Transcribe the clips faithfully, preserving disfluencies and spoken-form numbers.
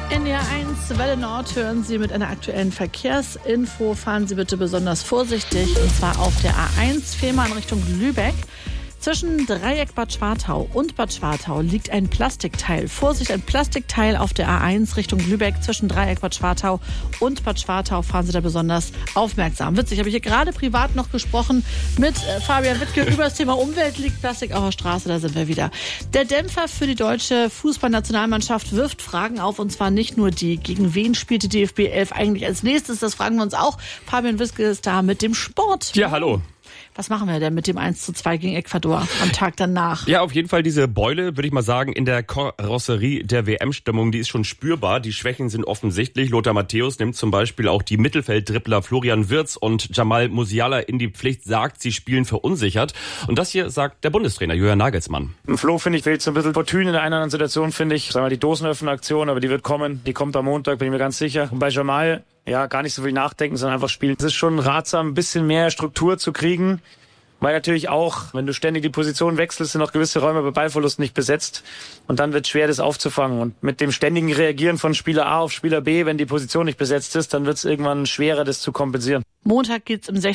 N D R eins Welle Nord hören Sie mit einer aktuellen Verkehrsinfo. Fahren Sie bitte besonders vorsichtig, und zwar auf der A eins Fehmarn Richtung Lübeck. Zwischen Dreieck Bad Schwartau und Bad Schwartau liegt ein Plastikteil. Vorsicht, ein Plastikteil auf der A eins Richtung Lübeck. Zwischen Dreieck Bad Schwartau und Bad Schwartau fahren Sie da besonders aufmerksam. Witzig, habe ich hier gerade privat noch gesprochen mit Fabian Wittke über das Thema Umwelt. Liegt Plastik auf der Straße, da sind wir wieder. Der Dämpfer für die deutsche Fußballnationalmannschaft wirft Fragen auf, und zwar nicht nur die. Gegen wen spielt die D F B elf eigentlich als nächstes? Das fragen wir uns auch. Fabian Wittke ist da mit dem Sport. Ja, hallo. Was machen wir denn mit dem eins zu zwei gegen Ecuador am Tag danach? Ja, auf jeden Fall diese Beule, würde ich mal sagen, in der Karosserie der W M-Stimmung, die ist schon spürbar. Die Schwächen sind offensichtlich. Lothar Matthäus nimmt zum Beispiel auch die Mittelfeldtrippler Florian Wirtz und Jamal Musiala in die Pflicht, sagt, sie spielen verunsichert. Und das hier sagt der Bundestrainer Julian Nagelsmann. Im Flo, finde ich, fehlt so ein bisschen Fortune in der einen oder anderen Situation, finde ich. Sagen wir die Dosenöffner-Aktion, aber die wird kommen. Die kommt am Montag, bin ich mir ganz sicher. Und bei Jamal, ja, gar nicht so viel nachdenken, sondern einfach spielen. Es ist schon ratsam, ein bisschen mehr Struktur zu kriegen. Weil natürlich auch, wenn du ständig die Position wechselst, sind auch gewisse Räume bei Ballverlust nicht besetzt. Und dann wird es schwer, das aufzufangen. Und mit dem ständigen Reagieren von Spieler A auf Spieler B, wenn die Position nicht besetzt ist, dann wird es irgendwann schwerer, das zu kompensieren. Montag geht's im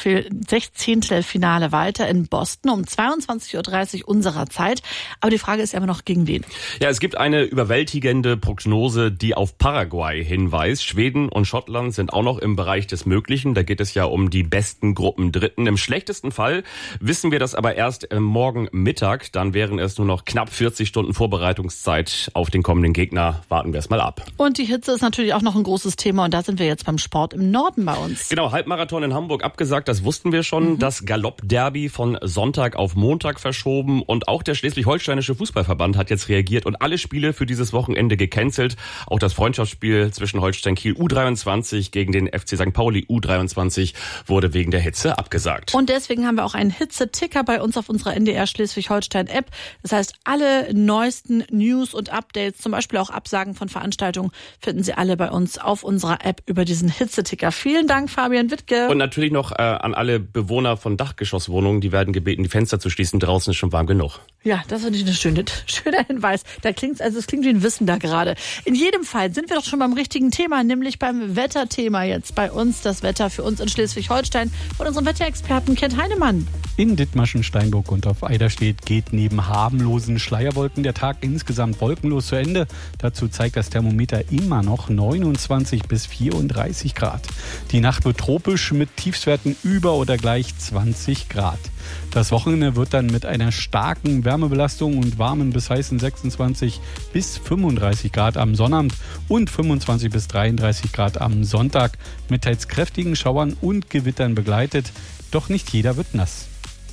sechzehnten Finale weiter in Boston um zweiundzwanzig Uhr dreißig unserer Zeit. Aber die Frage ist ja immer noch, gegen wen? Ja, es gibt eine überwältigende Prognose, die auf Paraguay hinweist. Schweden und Schottland sind auch noch im Bereich des Möglichen. Da geht es ja um die besten Gruppendritten. Im schlechtesten Fall wissen wir das aber erst morgen Mittag. Dann wären es nur noch knapp vierzig Stunden Vorbereitungszeit auf den kommenden Gegner. Warten wir es mal ab. Und die Hitze ist natürlich auch noch ein großes Thema. Und da sind wir jetzt beim Sport im Norden bei uns. Genau, Halbmarathon in Hamburg abgesagt, das wussten wir schon. Mhm. Das Galopp-Derby von Sonntag auf Montag verschoben. Und auch der Schleswig-Holsteinische Fußballverband hat jetzt reagiert und alle Spiele für dieses Wochenende gecancelt. Auch das Freundschaftsspiel zwischen Holstein Kiel U dreiundzwanzig gegen den F C Sankt Pauli U dreiundzwanzig wurde wegen der Hitze abgesagt. Und deswegen haben wir auch einen Hitze-Ticker bei uns auf unserer N D R Schleswig-Holstein-App. Das heißt, alle neuesten News und Updates, zum Beispiel auch Absagen von Veranstaltungen, finden Sie alle bei uns auf unserer App über diesen Hitze-Ticker. Vielen Dank, Fabian Wittke. Und natürlich noch äh, an alle Bewohner von Dachgeschosswohnungen, die werden gebeten, die Fenster zu schließen. Draußen ist schon warm genug. Ja, das finde ich ein schöne, schöner Hinweis. Da klingt's, also es klingt wie ein Wissen da gerade. In jedem Fall sind wir doch schon beim richtigen Thema, nämlich beim Wetterthema jetzt. Bei uns das Wetter für uns in Schleswig-Holstein von unserem Wetterexperten Kent Heinemann. In Dithmarschen, Steinburg und auf Eiderstedt geht neben harmlosen Schleierwolken der Tag insgesamt wolkenlos zu Ende. Dazu zeigt das Thermometer immer noch neunundzwanzig bis vierunddreißig Grad. Die Nacht wird tropisch mit Tiefstwerten über oder gleich zwanzig Grad. Das Wochenende wird dann mit einer starken Wärmebelastung und warmen bis heißen sechsundzwanzig bis fünfunddreißig Grad am Sonnabend und fünfundzwanzig bis dreiunddreißig Grad am Sonntag mit teils kräftigen Schauern und Gewittern begleitet. Doch nicht jeder wird nass.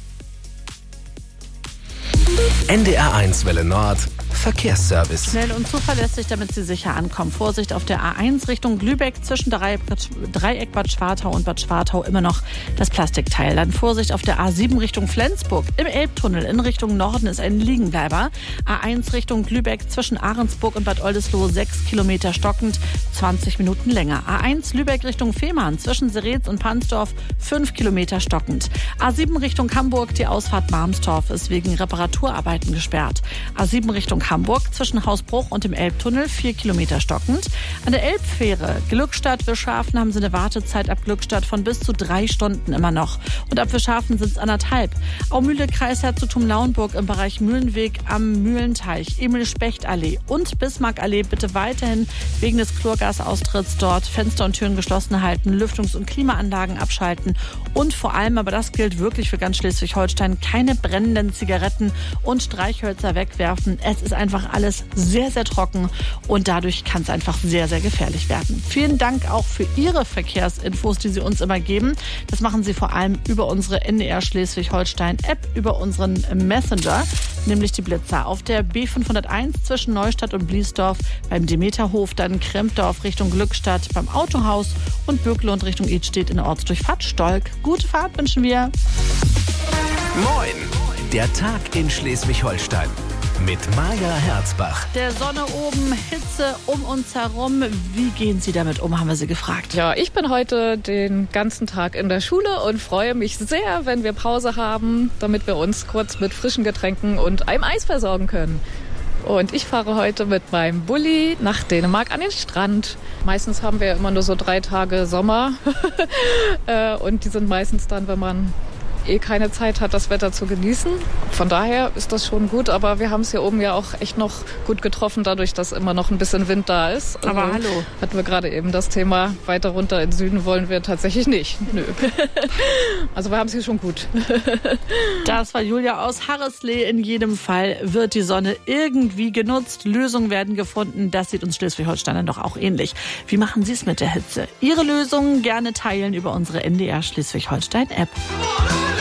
N D R eins Welle Nord Verkehrsservice. Schnell und zuverlässig, damit Sie sicher ankommen. Vorsicht auf der A eins Richtung Lübeck zwischen Dreieck Bad Schwartau und Bad Schwartau immer noch das Plastikteil. Dann Vorsicht auf der A sieben Richtung Flensburg. Im Elbtunnel in Richtung Norden ist ein Liegenbleiber. A eins Richtung Lübeck zwischen Ahrensburg und Bad Oldesloe sechs Kilometer stockend, zwanzig Minuten länger. A eins Lübeck Richtung Fehmarn zwischen Seretz und Pansdorf fünf Kilometer stockend. A sieben Richtung Hamburg, die Ausfahrt Barmstorf ist wegen Reparaturarbeiten gesperrt. A sieben Richtung Hamburg zwischen Hausbruch und dem Elbtunnel vier Kilometer stockend. An der Elbfähre Glückstadt-Wischhafen haben Sie eine Wartezeit ab Glückstadt von bis zu drei Stunden immer noch. Und ab Wischhafen sind es anderthalb. Aumühle Kreisherzogtum Lauenburg im Bereich Mühlenweg am Mühlenteich, Emil-Specht-Allee und Bismarck-Allee bitte weiterhin wegen des Chlorgasaustritts dort Fenster und Türen geschlossen halten, Lüftungs- und Klimaanlagen abschalten und vor allem, aber das gilt wirklich für ganz Schleswig-Holstein, keine brennenden Zigaretten und Streichhölzer wegwerfen. Es ist einfach alles sehr, sehr trocken und dadurch kann es einfach sehr, sehr gefährlich werden. Vielen Dank auch für Ihre Verkehrsinfos, die Sie uns immer geben. Das machen Sie vor allem über unsere N D R Schleswig-Holstein-App, über unseren Messenger, nämlich die Blitzer. Auf der B fünfhunderteins zwischen Neustadt und Bliesdorf, beim Demeterhof, dann Krempdorf Richtung Glückstadt, beim Autohaus und Bökelund Richtung Idstedt in der Ortsdurchfahrt Stolk. Gute Fahrt wünschen wir. Moin, der Tag in Schleswig-Holstein. Mit Maja Herzbach. Der Sonne oben, Hitze um uns herum. Wie gehen Sie damit um, haben wir Sie gefragt. Ja, ich bin heute den ganzen Tag in der Schule und freue mich sehr, wenn wir Pause haben, damit wir uns kurz mit frischen Getränken und einem Eis versorgen können. Und ich fahre heute mit meinem Bulli nach Dänemark an den Strand. Meistens haben wir immer nur so drei Tage Sommer. Und die sind meistens dann, wenn man eh keine Zeit hat, das Wetter zu genießen. Von daher ist das schon gut, aber wir haben es hier oben ja auch echt noch gut getroffen, dadurch, dass immer noch ein bisschen Wind da ist. Also aber hallo. Hatten wir gerade eben das Thema, weiter runter in den Süden wollen wir tatsächlich nicht. Nö. Also wir haben es hier schon gut. Das war Julia aus Harreslee. In jedem Fall wird die Sonne irgendwie genutzt. Lösungen werden gefunden. Das sieht uns Schleswig-Holstein doch auch ähnlich. Wie machen Sie es mit der Hitze? Ihre Lösungen gerne teilen über unsere N D R Schleswig-Holstein-App.